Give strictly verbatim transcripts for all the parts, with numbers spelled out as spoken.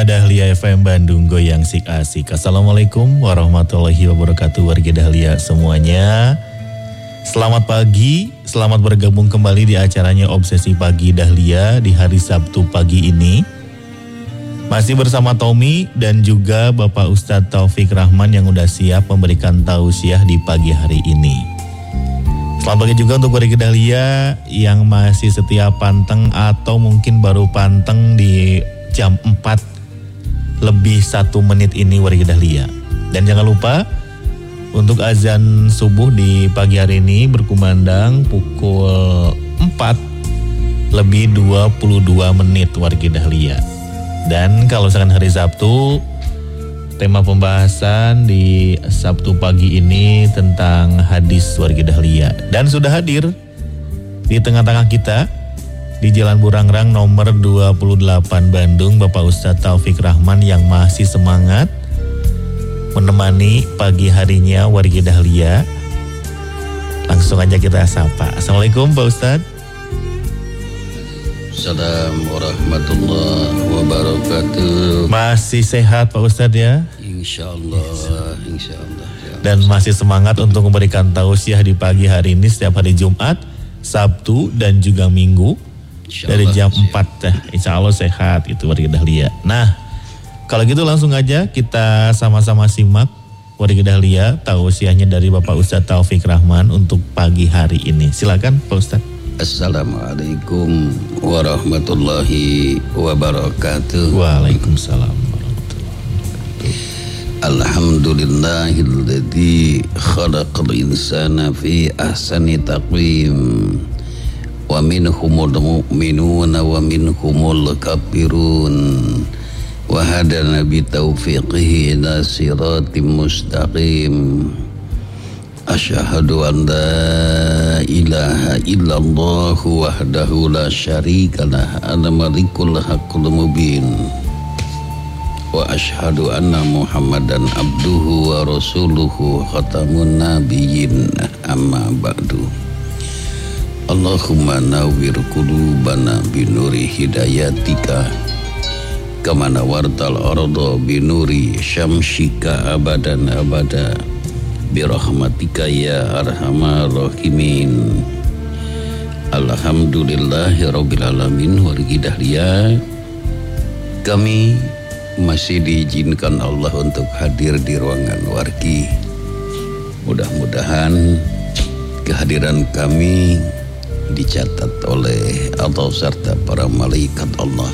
Dahlia F M Bandung goyang sik asik. Assalamualaikum warahmatullahi wabarakatuh warga Dahlia semuanya. Selamat pagi, selamat bergabung kembali di acaranya Obsesi Pagi Dahlia di hari Sabtu pagi ini. Masih bersama Tommy dan juga Bapak Ustadz Taufik Rahman yang udah siap memberikan tausiah di pagi hari ini. Selamat pagi juga untuk warga Dahlia yang masih setia panteng atau mungkin baru panteng di jam empat lebih satu menit ini warga Dahlia. Dan jangan lupa untuk azan subuh di pagi hari ini berkumandang pukul empat lebih dua puluh dua menit warga Dahlia. Dan kalau misalkan hari Sabtu, tema pembahasan di Sabtu pagi ini tentang hadis warga Dahlia. Dan sudah hadir di tengah-tengah kita di Jalan Burangrang nomor dua puluh delapan Bandung, Bapak Ustadz Taufik Rahman yang masih semangat menemani pagi harinya warga Dahlia. Langsung aja kita sapa. Assalamualaikum Pak Ustadz. Assalamualaikum warahmatullahi wabarakatuh. Masih sehat Pak Ustadz ya? Insyaallah, insyaallah. Ya. Dan masih semangat untuk memberikan tausiah di pagi hari ini setiap hari Jumat, Sabtu dan juga Minggu. Dari jam empat ya, insya Allah sehat itu warga Dahlia. Nah, kalau gitu langsung aja kita sama-sama simak warga Dahlia tausiahnya dari Bapak Ustadz Taufik Rahman untuk pagi hari ini. Silakan Pak Ustadz. Assalamualaikum warahmatullahi wabarakatuh. Waalaikumsalam warahmatullahi wabarakatuh. Alhamdulillahilladzi khalaqal insana fi ahsani taqwim. Wa minhumul mu'minuna wa minhumul kafirun wa hadana bi taufiqihi ila siratim mustaqim. Asyhadu an la ilaha illallah wahdahu la syarikalah al-malikul haqqul mubin wa asyhadu anna muhammadan abduhu wa rasuluhu khatamun nabiyyin amma ba'du. Allahumma nawwir qulubana binuri hidayatika kama nawartal arda binuri syamsika abadan abada birahmatika ya arhamar rahimin. Alhamdulillahi rabbil alamin. Wargi Dahlia, kami masih diizinkan Allah untuk hadir di ruangan wargi. Mudah-mudahan kehadiran kami dicatat oleh Allah serta para malaikat Allah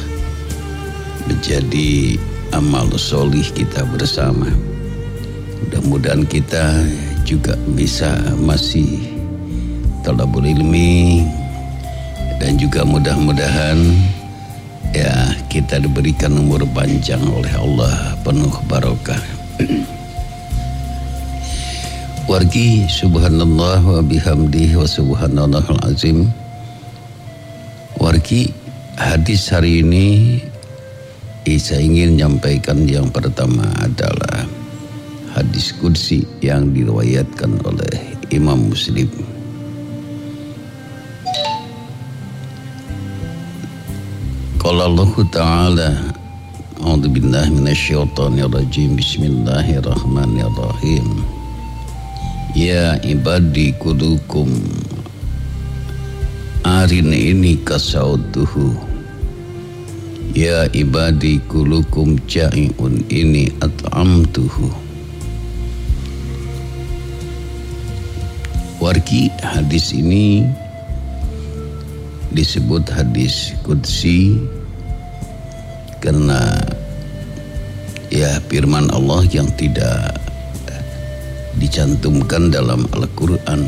menjadi amal solih kita bersama. Mudah-mudahan kita juga bisa masih talabul ilmi dan juga mudah-mudahan ya kita diberikan umur panjang oleh Allah penuh barokah. Wargi subhanallah wa bihamdihi wa subhanallahul azim. Wargi, hadis hari ini saya ingin menyampaikan yang pertama adalah hadis qudsi yang diriwayatkan oleh Imam Muslim. Qala Allah Ta'ala, a'udzu billahi minasyaitonir rajim. Bismillahirrahmanirrahim. Ya ibadi kudukum arin ini kasautuhu. Ya ibadi kulukum ja'iun ini at'amtuhu. Wargi, hadis ini disebut hadis qudsi karena ya firman Allah yang tidak dicantumkan dalam Al-Quran.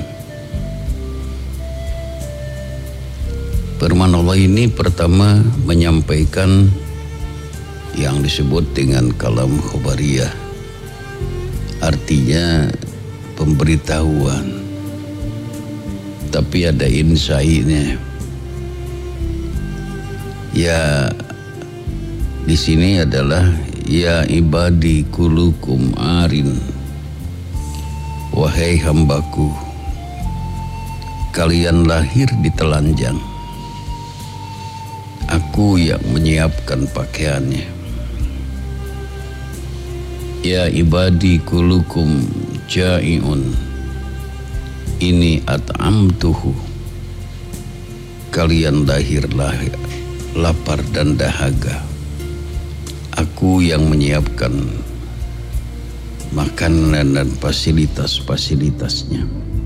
Firman Allah ini pertama menyampaikan yang disebut dengan kalam khobariyah, artinya pemberitahuan, tapi ada insainya. Ya di sini adalah ya ibadi kulukum arin. Wahai hambaku, kalian lahir di telanjang. Aku yang menyiapkan pakaiannya. Ya ibadi kulukum ja'iun ini at'amtuhu. Kalian lahirlah lapar dan dahaga, aku yang menyiapkan makanan dan fasilitas-fasilitasnya.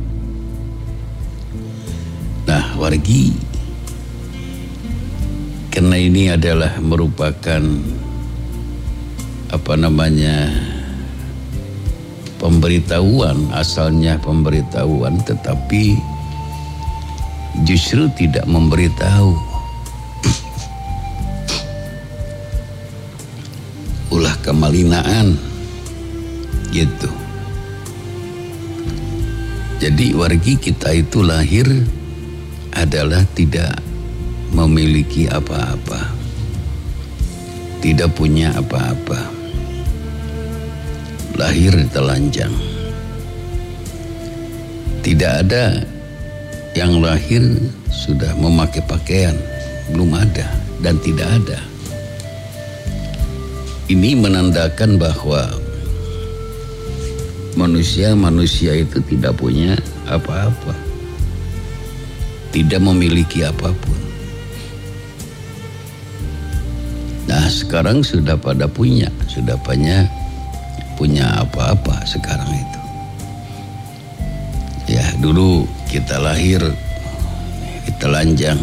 Nah wargi, karena ini adalah merupakan apa namanya pemberitahuan, asalnya pemberitahuan, tetapi justru tidak memberitahu. Ulah kemalinaan gitu. Jadi wargi kita itu lahir adalah tidak memiliki apa-apa, tidak punya apa-apa, lahir telanjang. Tidak ada yang lahir sudah memakai pakaian, belum ada dan tidak ada. Ini menandakan bahwa manusia-manusia itu tidak punya apa-apa, tidak memiliki apapun. Nah sekarang sudah pada punya, sudah punya punya apa-apa sekarang itu. Ya dulu kita lahir telanjang,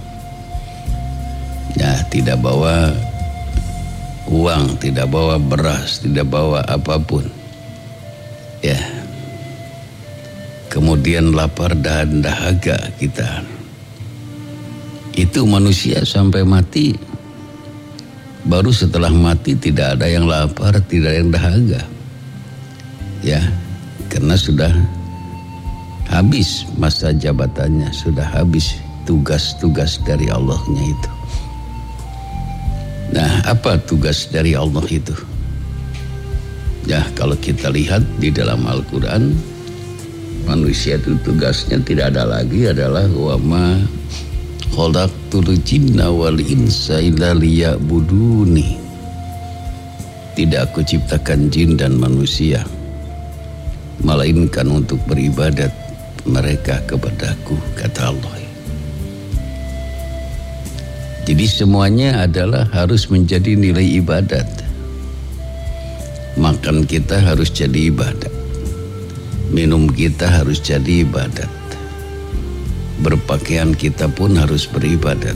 ya tidak bawa uang, tidak bawa beras, tidak bawa apapun. Ya. Kemudian lapar dan dahaga kita. Itu manusia sampai mati. Baru setelah mati tidak ada yang lapar, tidak ada yang dahaga. Ya, karena sudah habis masa jabatannya, sudah habis tugas-tugas dari Allahnya itu. Nah, apa tugas dari Allah itu? Ya, kalau kita lihat di dalam Al-Quran, manusia itu tugasnya tidak ada lagi adalah wa ma khalaqtul jinna wal insa illa liya'buduni. Tidak aku ciptakan jin dan manusia melainkan untuk beribadat mereka kepadaku, kata Allah. Jadi semuanya adalah harus menjadi nilai ibadat. Makan kita harus jadi ibadat, minum kita harus jadi ibadat, berpakaian kita pun harus beribadat.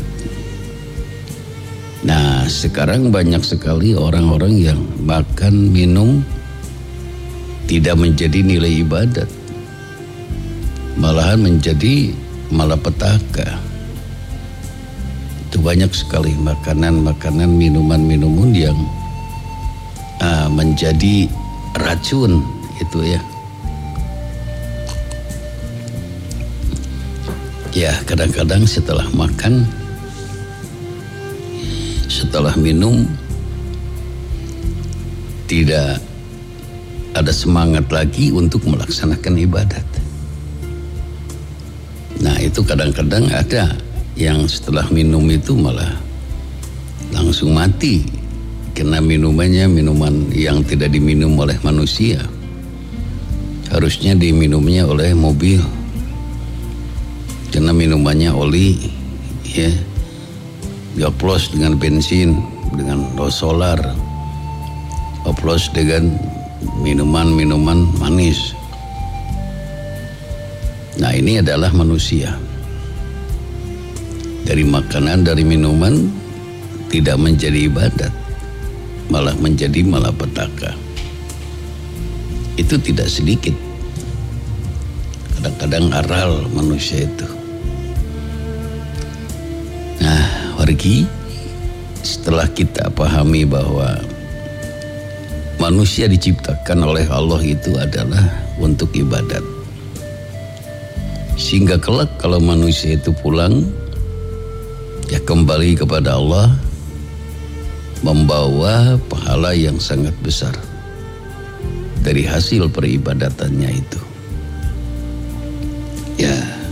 Nah sekarang banyak sekali orang-orang yang makan minum tidak menjadi nilai ibadat, malahan menjadi malapetaka. Itu banyak sekali makanan-makanan, minuman-minuman yang uh, menjadi racun itu ya. Ya kadang-kadang setelah makan, setelah minum, tidak ada semangat lagi untuk melaksanakan ibadat. Nah itu kadang-kadang ada yang setelah minum itu malah langsung mati, karena minumannya minuman yang tidak diminum oleh manusia, harusnya diminumnya oleh mobil. Karena minumannya oli, ya, dioplos dengan bensin, dengan solar, oplos dengan minuman-minuman manis. Nah ini adalah manusia. Dari makanan, dari minuman tidak menjadi ibadat, malah menjadi malapetaka. Itu tidak sedikit. Kadang-kadang aral manusia itu. Nah, wargi, setelah kita pahami bahwa manusia diciptakan oleh Allah itu adalah untuk ibadat, sehingga kelak kalau manusia itu pulang, ya kembali kepada Allah, membawa pahala yang sangat besar dari hasil peribadatannya itu. Ya,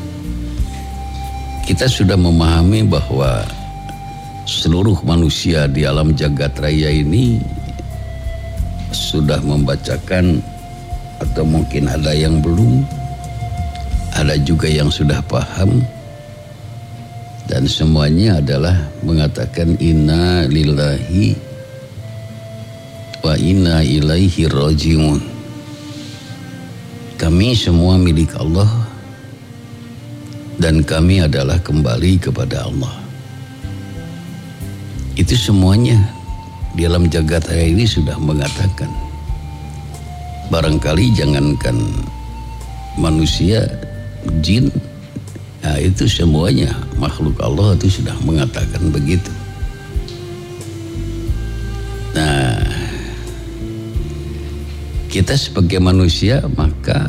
kita sudah memahami bahwa seluruh manusia di alam jagat raya ini sudah membacakan atau mungkin ada yang belum, ada juga yang sudah paham, dan semuanya adalah mengatakan inna lillahi wa inna ilaihi rajiun. Kami semua milik Allah dan kami adalah kembali kepada Allah. Itu semuanya di dalam jagat raya ini sudah mengatakan. Barangkali jangankan manusia, jin, nah itu semuanya makhluk Allah itu sudah mengatakan begitu. Nah, kita sebagai manusia maka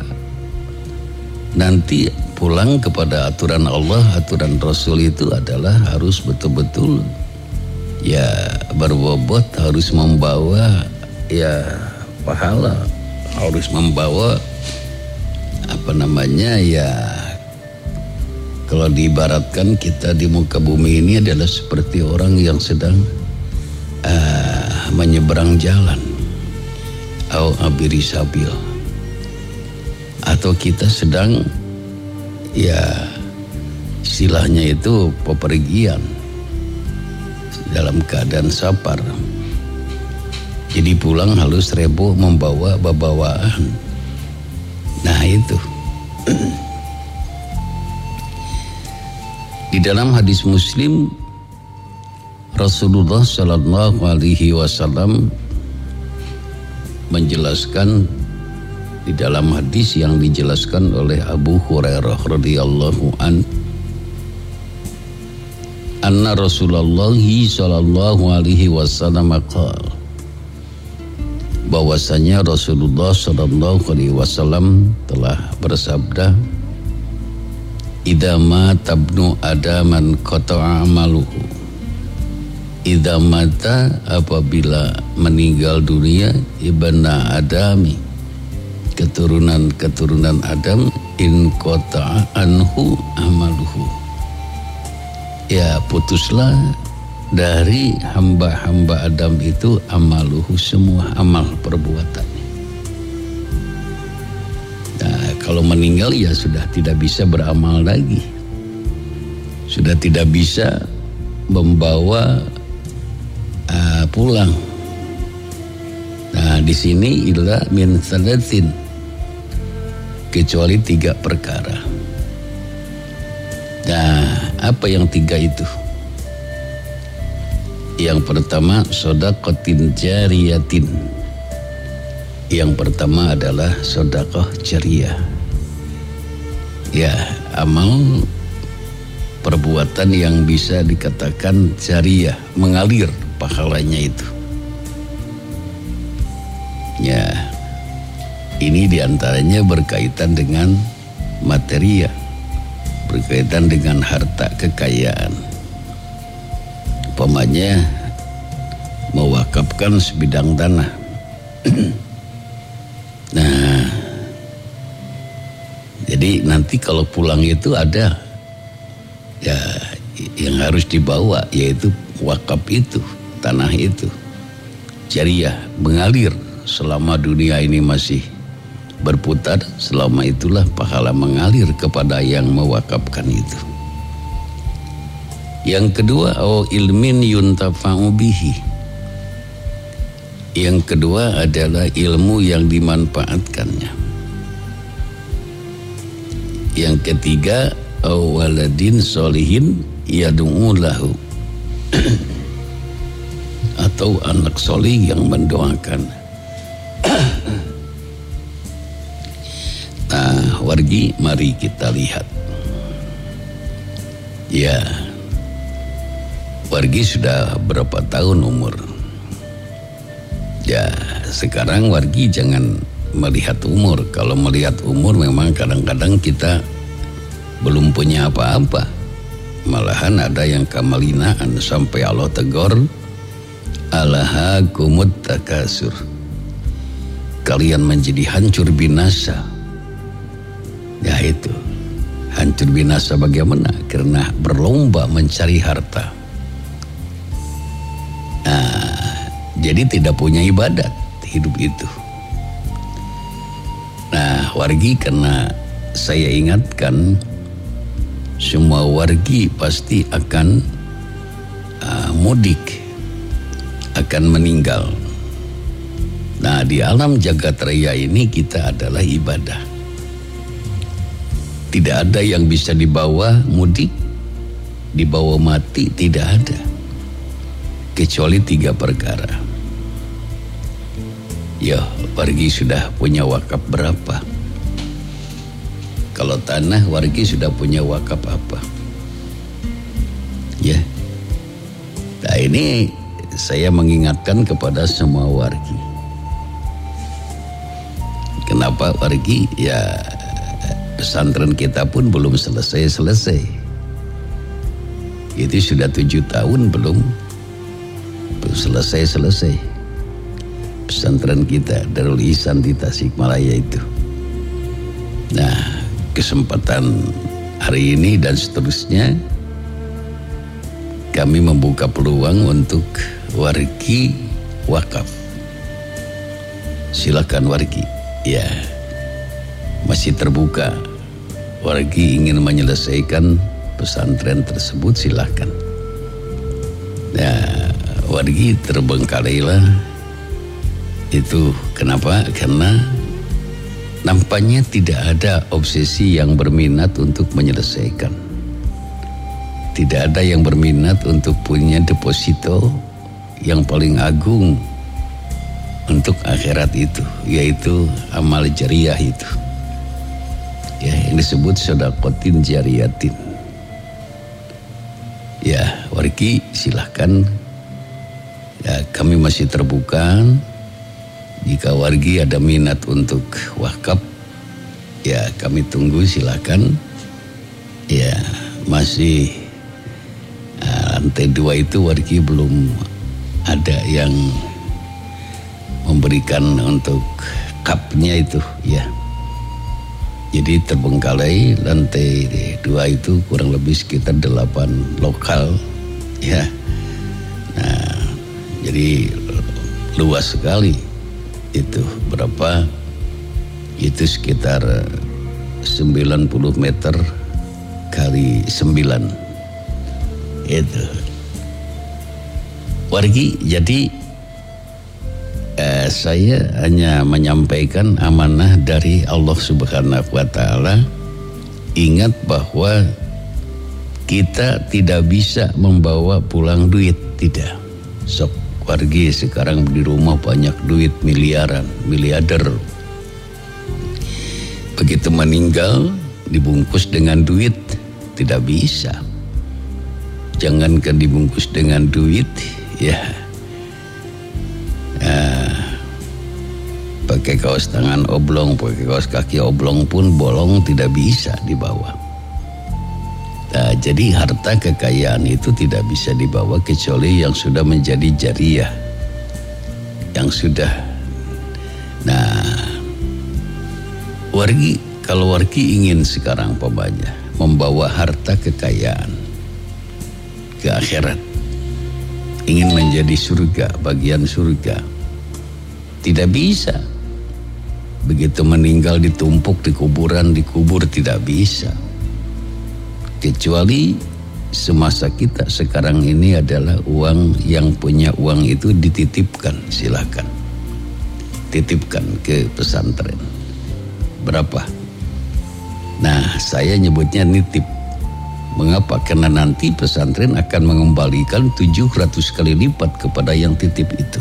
nanti pulang kepada aturan Allah, aturan Rasul itu adalah harus betul-betul ya berbobot, harus membawa ya pahala, harus membawa apa namanya ya, kalau diibaratkan kita di muka bumi ini adalah seperti orang yang sedang uh, menyeberang jalan, au abiri sabil, atau kita sedang ya istilahnya itu pepergian dalam keadaan safar. Jadi pulang halus rebo membawa bawaan. Nah itu di dalam hadis Muslim Rasulullah Sallallahu Alaihi Wasallam menjelaskan di dalam hadis yang dijelaskan oleh Abu Hurairah radhiyallahu an, anna Rasulullah sallallahu alaihi wasallam qala, bahwasanya Rasulullah sallallahu alaihi wasallam telah bersabda, idza mata ibnu adaman qata'a amaluhu. Idza mata, apabila meninggal dunia, ibna adami, keturunan-keturunan Adam, in qata'a anhu amaluhu, ya putuslah dari hamba-hamba Adam itu amaluhu, semua amal perbuatannya. Nah, kalau meninggal ya sudah tidak bisa beramal lagi, sudah tidak bisa membawa uh, pulang. Nah, di sini illa min salatin, kecuali tiga perkara. Nah, apa yang tiga itu? Yang pertama shadaqatin jariyatin. Yang pertama adalah sedekah jariyah. Ya, amal perbuatan yang bisa dikatakan jariyah, mengalir pahalanya itu. Ya, ini diantaranya berkaitan dengan material, berkaitan dengan harta kekayaan. Umpamanya mewakafkan sebidang tanah. Nah, jadi nanti kalau pulang itu ada ya yang harus dibawa, yaitu wakaf itu, tanah itu jariyah, mengalir selama dunia ini masih berputar. Selama itulah pahala mengalir kepada yang mewakafkan itu. Yang kedua, au ilmin yuntafa'u bihi. Yang kedua adalah ilmu yang dimanfaatkannya. Yang ketiga, au waladin solihin yad'u lahu. Atau anak solih yang mendoakan. Nah, wargi, mari kita lihat. Ya, wargi sudah berapa tahun umur? Ya, sekarang wargi jangan melihat umur. Kalau melihat umur memang kadang-kadang kita belum punya apa-apa. Malahan ada yang kamalinaan sampai Allah tegur, alahakumut takasur, kalian menjadi hancur binasa. Ya itu, hancur binasa bagaimana? Karena berlomba mencari harta. Nah, jadi tidak punya ibadat, hidup itu. Nah, wargi karena saya ingatkan semua wargi pasti akan uh, mudik, akan meninggal. Nah, di alam jagat raya ini kita adalah ibadah. Tidak ada yang bisa dibawa mudik, dibawa mati, tidak ada. Kecuali tiga perkara. Ya, wargi sudah punya wakaf berapa? Kalau tanah, wargi sudah punya wakaf apa? Ya. Nah, ini saya mengingatkan kepada semua wargi. Kenapa wargi? Ya, pesantren kita pun belum selesai-selesai. Itu sudah tujuh tahun belum selesai-selesai. Pesantren kita Darul Ihsan di Tasikmalaya itu. Nah, kesempatan hari ini dan seterusnya kami membuka peluang untuk wargi wakaf. Silakan wargi. Ya, masih terbuka. Wargi ingin menyelesaikan pesantren tersebut, silakan. Nah, wargi terbengkalailah. Itu kenapa? Karena nampaknya tidak ada obsesi yang berminat untuk menyelesaikan. Tidak ada yang berminat untuk punya deposito yang paling agung untuk akhirat itu, yaitu amal jariah itu. Ya, yang disebut sedaqatin jariyatin. Ya, wargi silahkan. Ya, kami masih terbuka. Jika wargi ada minat untuk wakaf, ya kami tunggu, silakan. Ya, masih uh, lantai dua itu wargi belum ada yang memberikan untuk kapnya itu, ya. Jadi terbengkalai lantai dua itu kurang lebih sekitar delapan lokal, ya. Nah, jadi luas sekali. Itu berapa? Itu sekitar sembilan puluh meter kali sembilan. Itu wargi. Jadi eh, saya hanya menyampaikan amanah dari Allah Subhanahu wa Ta'ala. Ingat bahwa kita tidak bisa membawa pulang duit, tidak. Sok wargi sekarang di rumah banyak duit, miliaran, miliarder. Begitu meninggal dibungkus dengan duit, tidak bisa. Jangankan dibungkus dengan duit, ya, nah, pakai kaos tangan oblong, pakai kaos kaki oblong pun bolong, tidak bisa dibawa. Nah, jadi harta kekayaan itu tidak bisa dibawa kecuali yang sudah menjadi jariah, yang sudah. Nah, wargi, kalau wargi ingin sekarang pembanya membawa harta kekayaan ke akhirat, ingin menjadi surga, bagian surga, tidak bisa. Begitu meninggal ditumpuk di kuburan, dikubur, tidak bisa. Kecuali semasa kita sekarang ini adalah uang, yang punya uang itu dititipkan, silakan titipkan ke pesantren. Berapa? Nah, saya nyebutnya nitip. Mengapa? Karena nanti pesantren akan mengembalikan tujuh ratus kali lipat kepada yang titip itu.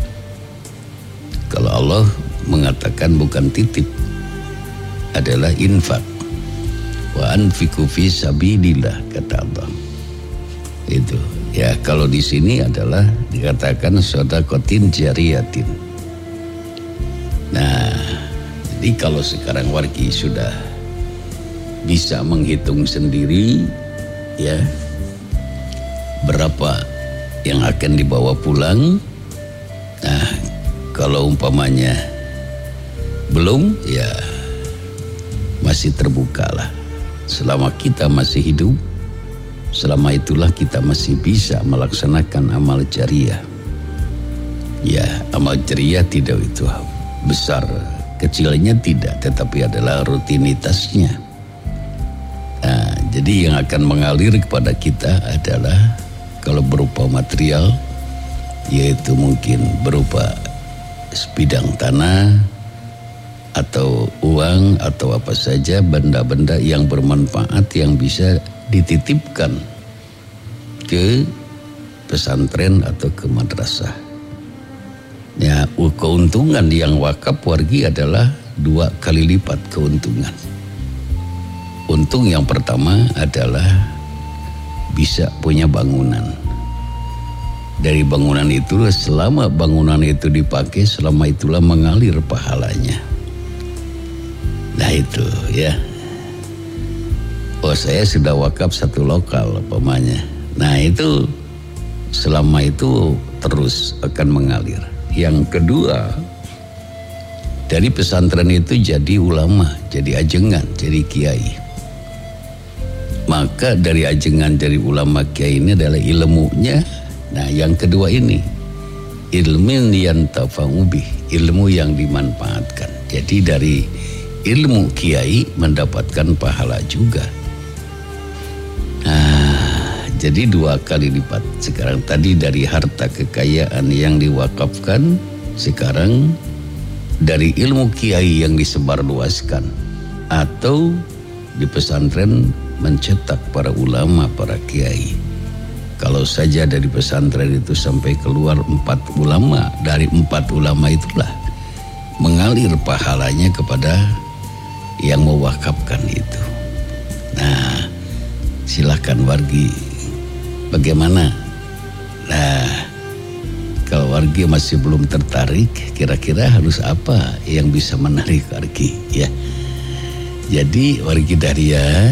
Kalau Allah mengatakan bukan titip, adalah infak. Wa anfiqu fi sabilillah, kata Allah. Itu ya, kalau di sini adalah dikatakan sedaqatin jariyatin. Nah, jadi kalau sekarang wargi sudah bisa menghitung sendiri, ya, berapa yang akan dibawa pulang. Nah, kalau umpamanya belum, ya masih terbuka lah. Selama kita masih hidup, selama itulah kita masih bisa melaksanakan amal jariah. Ya, amal ceria tidak itu besar kecilnya tidak, tetapi adalah rutinitasnya. Nah, jadi yang akan mengalir kepada kita adalah kalau berupa material, yaitu mungkin berupa sebidang tanah atau uang atau apa saja benda-benda yang bermanfaat yang bisa dititipkan ke pesantren atau ke madrasah. Ya, keuntungan yang wakaf wargi adalah dua kali lipat keuntungan. Untung yang pertama adalah bisa punya bangunan. Dari bangunan itu, selama bangunan itu dipakai, selama itulah mengalir pahalanya. Nah itu ya. Oh, saya sudah wakaf satu lokal umpamanya. Nah itu selama itu terus akan mengalir. Yang kedua, dari pesantren itu jadi ulama, jadi ajengan, jadi kiai. Maka dari ajengan, dari ulama kiai ini adalah ilmunya. Nah yang kedua ini, ilmin yantafa'u bih, ilmu yang dimanfaatkan. Jadi dari ilmu kiai mendapatkan pahala juga. Nah, jadi dua kali lipat. Sekarang tadi dari harta kekayaan yang diwakafkan, sekarang dari ilmu kiai yang disebarluaskan, atau di pesantren mencetak para ulama, para kiai. Kalau saja dari pesantren itu sampai keluar empat ulama, dari empat ulama itulah mengalir pahalanya kepada yang mewakafkan itu. Nah, silakan wargi, bagaimana? Nah, kalau wargi masih belum tertarik, kira-kira harus apa yang bisa menarik wargi ya? Jadi wargi Daria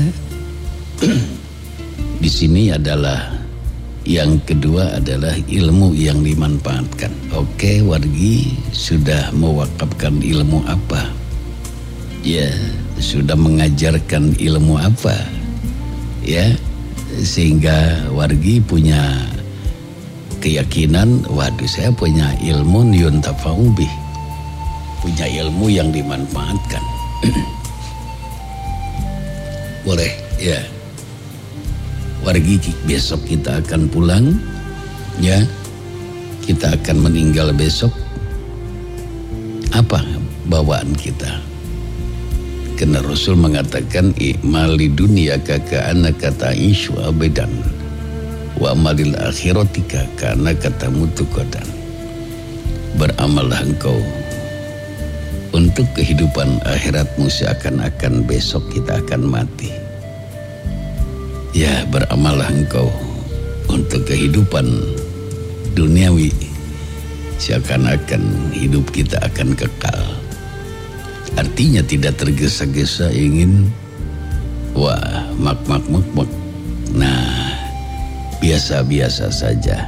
di sini adalah yang kedua adalah ilmu yang dimanfaatkan. Oke, wargi sudah mewakafkan ilmu apa? Ya, sudah mengajarkan ilmu apa? Ya, sehingga wargi punya keyakinan, waduh saya punya ilmu yuntafa'u bih, punya ilmu yang dimanfaatkan. Boleh ya. Wargi besok kita akan pulang ya, kita akan meninggal besok. Apa bawaan kita? Karena Rasul mengatakan i'mali dunia ka'ana kata isyu abedan wa amalil akhiratika ka'ana kata mutukodan. Beramallah engkau untuk kehidupan akhiratmu seakan-akan besok kita akan mati. Ya, beramallah engkau untuk kehidupan duniawi seakan-akan hidup kita akan kekal. Artinya tidak tergesa-gesa ingin wah mak mak mak mak. Nah, biasa-biasa saja.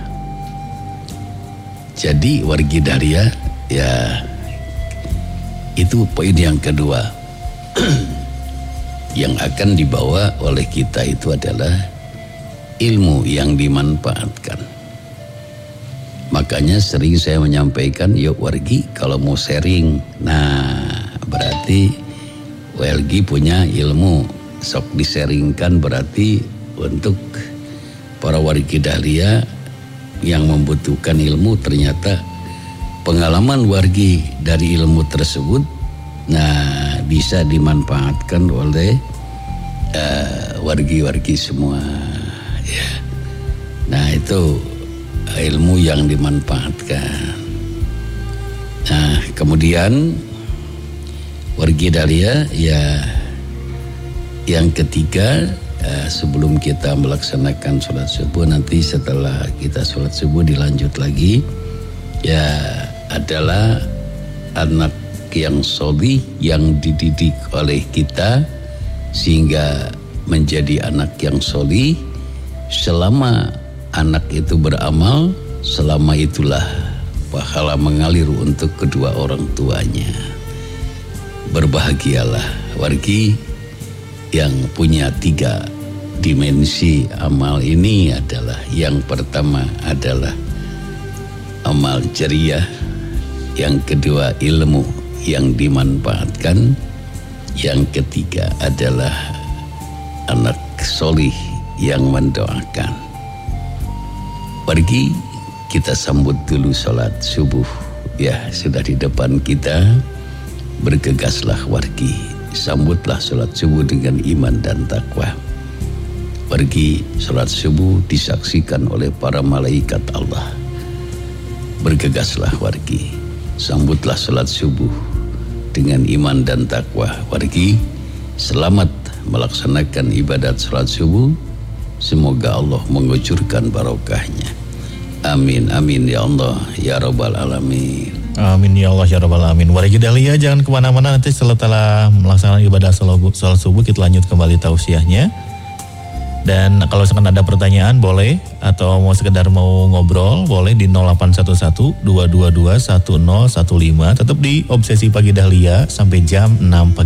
Jadi wargi Daria ya, itu poin yang kedua. Yang akan dibawa oleh kita itu adalah ilmu yang dimanfaatkan. Makanya sering saya menyampaikan, yuk wargi kalau mau sharing, nah berarti wargi punya ilmu, sok diseringkan, berarti untuk para wargi Dahlia yang membutuhkan ilmu, ternyata pengalaman wargi dari ilmu tersebut nah bisa dimanfaatkan oleh uh, wargi-wargi semua ya. Nah itu ilmu yang dimanfaatkan. Nah kemudian wargi Dahlia ya, yang ketiga uh, sebelum kita melaksanakan sholat subuh, nanti setelah kita sholat subuh dilanjut lagi ya, adalah anak yang sholih yang dididik oleh kita sehingga menjadi anak yang sholih. Selama anak itu beramal, selama itulah pahala mengalir untuk kedua orang tuanya. Berbahagialah wargi yang punya tiga dimensi amal ini. Adalah yang pertama adalah amal jariah. Yang kedua, ilmu yang dimanfaatkan. Yang ketiga adalah anak solih yang mendoakan. Pergi kita sambut dulu sholat subuh. Ya, sudah di depan kita. Bergegaslah wargi, sambutlah sholat subuh dengan iman dan takwa. Pergi sholat subuh disaksikan oleh para malaikat Allah. Bergegaslah wargi, sambutlah sholat subuh dengan iman dan takwa. Wargi, selamat melaksanakan ibadat sholat subuh. Semoga Allah mengucurkan barokahnya. Amin, amin ya Allah, ya Rabbal Alamin. Amin ya Allah ya Rabbal Alamin. Wargi Dahlia, jangan kemana-mana, nanti setelah melaksanakan ibadah sholat subuh kita lanjut kembali tausiahnya. Dan kalau misalkan ada pertanyaan boleh, atau mau sekedar mau ngobrol boleh di nol delapan satu satu dua dua dua satu nol satu lima. Tetap di Obsesi Pagi Dahlia sampai jam enam pagi.